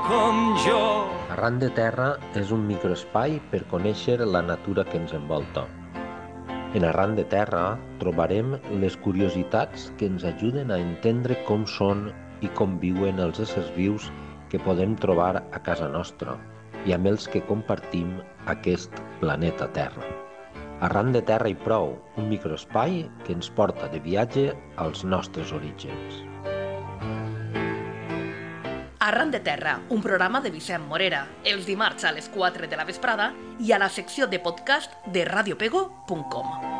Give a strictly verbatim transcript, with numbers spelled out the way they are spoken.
com jo. Arran de Terra és un microespai per conèixer la natura que ens envolta. En Arran de Terra trobarem les curiositats que ens ajuden a entendre com són i com viuen els éssers vius que podem trobar a casa nostra i amb els que compartim aquest planeta Terra. Arran de Terra i prou, un microespai que ens porta de viatge als nostres orígens. Arran de Terra, un programa de Vicent Morera, els dimarts a les quatre de la vesprada i a la secció de podcast de radiopego punt com.